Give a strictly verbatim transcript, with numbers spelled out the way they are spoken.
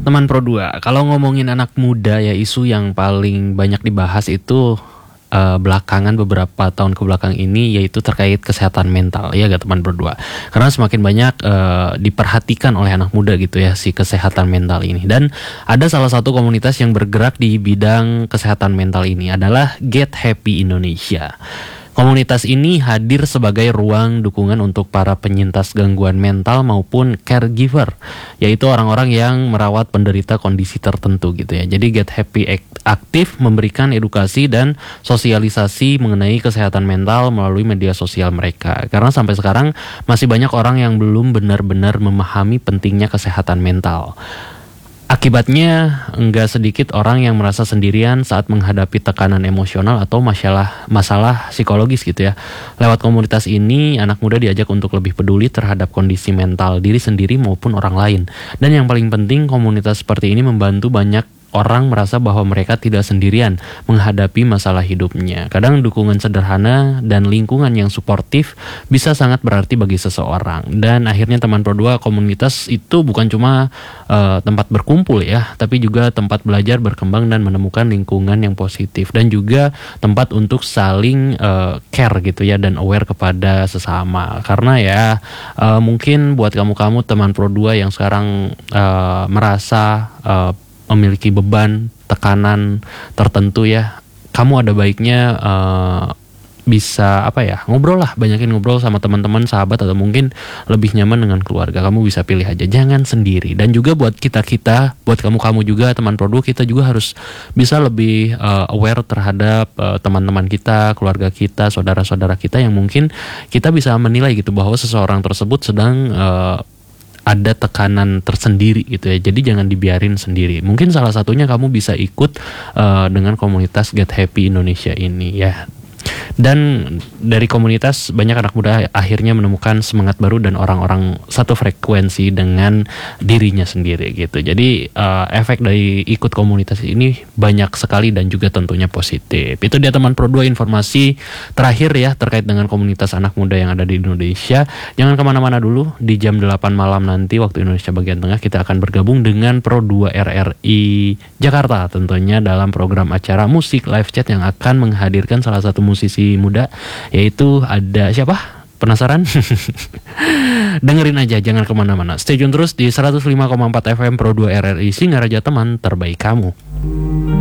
Teman Pro dua, kalau ngomongin anak muda ya isu yang paling banyak dibahas itu eh, belakangan beberapa tahun ke belakang ini yaitu terkait kesehatan mental ya gak teman Pro dua. Karena semakin banyak eh, diperhatikan oleh anak muda gitu ya si kesehatan mental ini. Dan ada salah satu komunitas yang bergerak di bidang kesehatan mental ini adalah Get Happy Indonesia. Komunitas ini hadir sebagai ruang dukungan untuk para penyintas gangguan mental maupun caregiver, yaitu orang-orang yang merawat penderita kondisi tertentu gitu ya. Jadi Get Happy aktif memberikan edukasi dan sosialisasi mengenai kesehatan mental melalui media sosial mereka. Karena sampai sekarang masih banyak orang yang belum benar-benar memahami pentingnya kesehatan mental. Akibatnya, enggak sedikit orang yang merasa sendirian saat menghadapi tekanan emosional atau masalah masalah psikologis gitu ya. Lewat komunitas ini, anak muda diajak untuk lebih peduli terhadap kondisi mental diri sendiri maupun orang lain. Dan yang paling penting, komunitas seperti ini membantu banyak orang merasa bahwa mereka tidak sendirian menghadapi masalah hidupnya. Kadang dukungan sederhana dan lingkungan yang suportif bisa sangat berarti bagi seseorang. Dan akhirnya teman Pro dua, komunitas itu bukan cuma uh, tempat berkumpul ya, tapi juga tempat belajar, berkembang dan menemukan lingkungan yang positif, dan juga tempat untuk saling uh, care gitu ya, dan aware kepada sesama. Karena ya uh, mungkin buat kamu-kamu teman Pro dua yang sekarang uh, merasa uh, memiliki beban, tekanan tertentu ya, kamu ada baiknya uh, bisa apa ya, ngobrol lah, banyakin ngobrol sama teman-teman, sahabat, atau mungkin lebih nyaman dengan keluarga. Kamu bisa pilih aja, jangan sendiri. Dan juga buat kita-kita, buat kamu-kamu juga teman produk, kita juga harus bisa lebih uh, aware terhadap uh, teman-teman kita, keluarga kita, saudara-saudara kita yang mungkin kita bisa menilai gitu bahwa seseorang tersebut sedang uh, ada tekanan tersendiri gitu ya. Jadi jangan dibiarin sendiri. Mungkin salah satunya kamu bisa ikut uh, dengan komunitas Get Happy Indonesia ini ya. Dan dari komunitas banyak anak muda akhirnya menemukan semangat baru dan orang-orang satu frekuensi dengan dirinya sendiri gitu. Jadi uh, efek dari ikut komunitas ini banyak sekali dan juga tentunya positif. Itu dia teman Pro dua, informasi terakhir ya terkait dengan komunitas anak muda yang ada di Indonesia. Jangan kemana-mana dulu, di jam delapan malam nanti waktu Indonesia bagian tengah kita akan bergabung dengan Pro dua R R I Jakarta tentunya dalam program acara musik live chat yang akan menghadirkan salah satu musisi muda, yaitu ada siapa? Penasaran? Dengerin aja, jangan kemana-mana. Stay tune terus di seratus lima koma empat F M Pro dua R R I Singaraja, teman terbaik kamu.